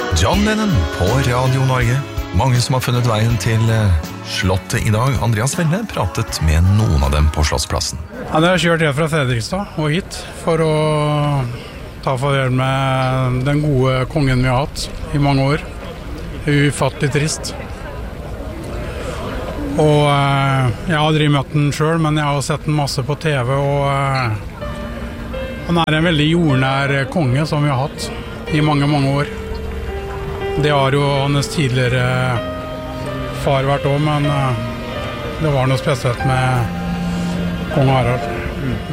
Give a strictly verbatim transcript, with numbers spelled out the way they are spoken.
John Lennon på Radio Norge. Mange som har funnet veien til slottet i dag. Andreas Velle pratet med noen av dem på Slottsplassen. Ja, jeg har kjørt helt fra Fredrikstad og hit for å ta farvel med den gode kongen vi har hatt i mange år. Ufattelig trist. Og jeg har aldri møtt den selv, men jeg har sett den masse på T V, og han er en veldig jordnær konge som vi har hatt i mange, mange år. Det har jo hans tidligere far vært også, men det var noe spesielt med kong Harald.